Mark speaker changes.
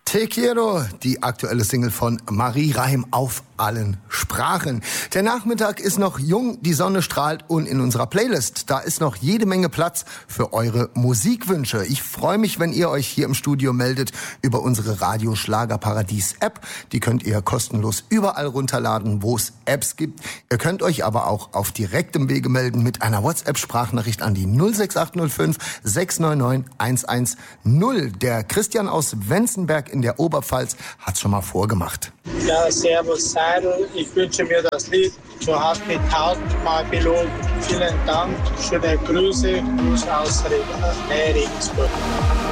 Speaker 1: Te quiero, die aktuelle Single von Marie Reim auf allen Sprachen. Der Nachmittag ist noch jung, die Sonne strahlt und in unserer Playlist, da ist noch jede Menge Platz für eure Musikwünsche. Ich freue mich, wenn ihr euch hier im Studio meldet über unsere Radio Schlagerparadies App. Die könnt ihr kostenlos überall runterladen, wo es Apps gibt. Ihr könnt euch aber auch auf direktem Wege melden mit einer WhatsApp-Sprachnachricht an die 06805 699 110. Der Christian aus Wenzenberg in der Oberpfalz hat's schon mal vorgemacht.
Speaker 2: Ja, servus Seidel. Ich wünsche mir das Lied Du hast mich tausendmal belogen. Vielen Dank. Schöne Grüße. Gruß aus Regensburg.